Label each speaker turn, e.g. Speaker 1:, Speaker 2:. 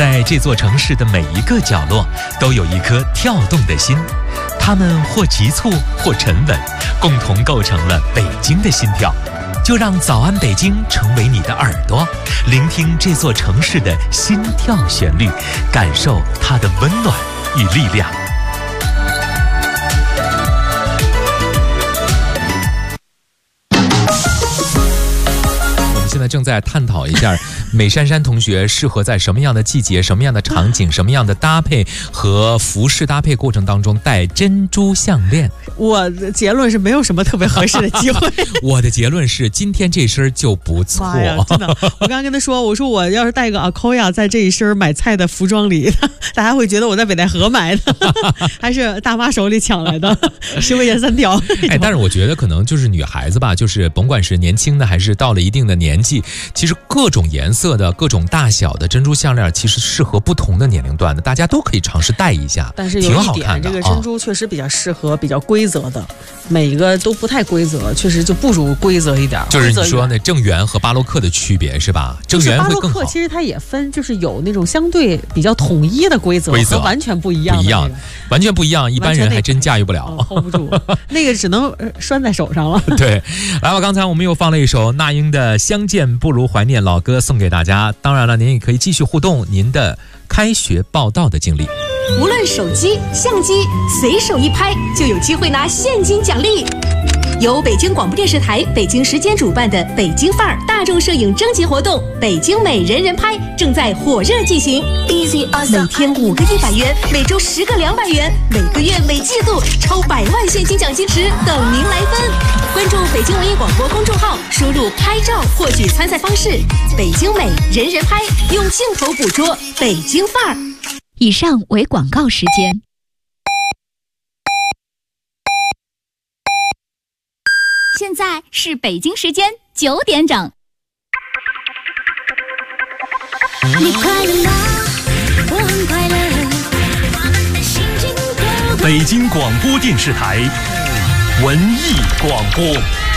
Speaker 1: 在这座城市的每一个角落，都有一颗跳动的心，它们或急促，或沉稳，共同构成了北京的心跳。就让早安北京成为你的耳朵，聆听这座城市的心跳旋律，感受它的温暖与力量。现在正在探讨一下美珊珊同学适合在什么样的季节、什么样的场景、什么样的搭配和服饰搭配过程当中戴珍珠项链。
Speaker 2: 我的结论是没有什么特别合适的机会。
Speaker 1: 我的结论是今天这身就不错。
Speaker 2: 妈呀，真的！我刚刚跟他说，我说我要是带个 Akoya 在这一身买菜的服装里，大家会觉得我在北戴河买的，还是大妈手里抢来的，10块钱3条。
Speaker 1: 但是我觉得可能就是女孩子吧，就是甭管是年轻的还是到了一定的年纪，其实各种颜色的、各种大小的珍珠项链，其实适合不同的年龄段的，大家都可以尝试戴一下。
Speaker 2: 但是有一点，这个珍珠确实比较适合比较规则的，每一个都不太规则，确实就不如规则一点。
Speaker 1: 就是你说那正圆和巴洛克的区别是吧？正圆会更好。
Speaker 2: 巴洛克其实它也分，就是有那种相对比较统一的规则和完全不一样的、那个，
Speaker 1: 完全不一样，一般人还真驾驭不了
Speaker 2: ，hold 不住。那个只能拴在手上了。
Speaker 1: 对，来吧，刚才我们又放了一首那英的《相见不如怀念》老歌送给大家。当然了，您也可以继续互动您的开学报到的经历。
Speaker 3: 无论手机、相机，随手一拍就有机会拿现金奖励。由北京广播电视台北京时间主办的北京范儿大众摄影征集活动“北京美人人拍”正在火热进行。每天5个100元，每周10个200元，每个月每季度超100万现金奖金池等您来分。关注北京文艺广播公众号，输入“拍照”获取参赛方式。北京美人人拍，用镜头捕捉北京范儿。
Speaker 4: 以上为广告时间。现在是北京时间9点整。
Speaker 5: 你快乐吗？我很快乐。我们的心情都
Speaker 6: 北京广播电视台文艺广播。